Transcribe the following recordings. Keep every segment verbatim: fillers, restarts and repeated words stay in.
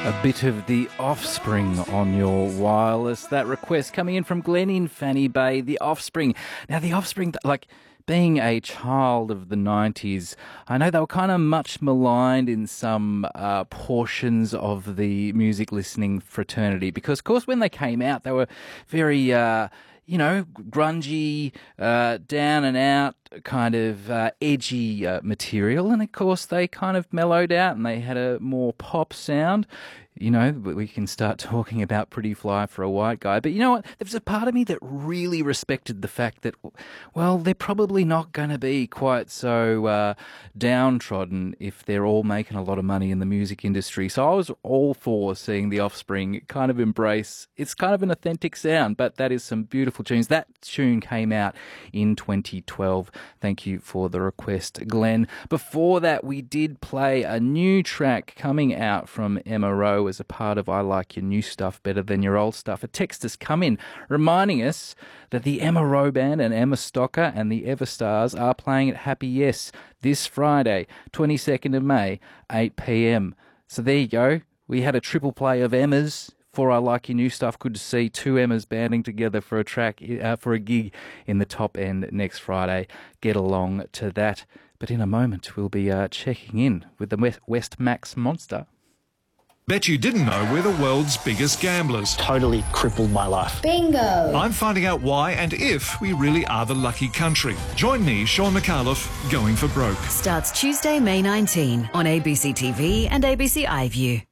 A bit of The Offspring on your wireless. That request coming in from Glenn in Fanny Bay, The Offspring. Now, The Offspring, like being a child of the nineties, I know they were kind of much maligned in some uh, portions of the music listening fraternity because, of course, when they came out, they were very... Uh, you know, grungy, uh, down and out, kind of uh, edgy uh, material. And, of course, they kind of mellowed out and they had a more pop sound. You know, we can start talking about Pretty Fly for a White Guy. But you know what? There's a part of me that really respected the fact that, well, they're probably not going to be quite so uh, downtrodden if they're all making a lot of money in the music industry. So I was all for seeing The Offspring kind of embrace, it's kind of an authentic sound, but that is some beautiful tunes. That tune came out in twenty twelve. Thank you for the request, Glenn. Before that, we did play a new track coming out from Emma Rowe as a part of I Like Your New Stuff Better Than Your Old Stuff. A text has come in reminding us that the Emma Rowe Band and Emma Stocker and the Everstars are playing at Happy Yes this Friday, twenty-second of May, eight p.m. So there you go. We had a triple play of Emmas for I Like Your New Stuff. Good to see two Emmas banding together for a track, uh, for a gig in the Top End next Friday. Get along to that. But in a moment, we'll be uh, checking in with the West, West Max Monster. Bet you didn't know we're the world's biggest gamblers. Totally crippled my life. Bingo! I'm finding out why and if we really are the lucky country. Join me, Sean McAuliffe, Going for Broke. Starts Tuesday, May nineteenth on A B C T V and A B C iView.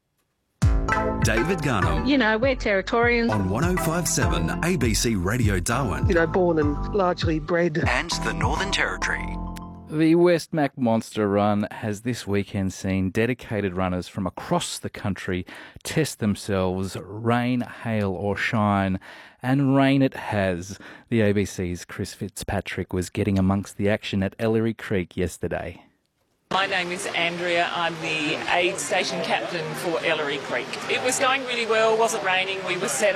David Garnham. You know, we're Territorians. On one oh five point seven A B C Radio Darwin. You know, born and largely bred. And the Northern Territory. The West Mac Monster Run has this weekend seen dedicated runners from across the country test themselves, rain, hail or shine, and rain it has. The A B C's Chris Fitzpatrick was getting amongst the action at Ellery Creek yesterday. My name is Andrea. I'm the aid station captain for Ellery Creek. It was going really well, wasn't raining. We were set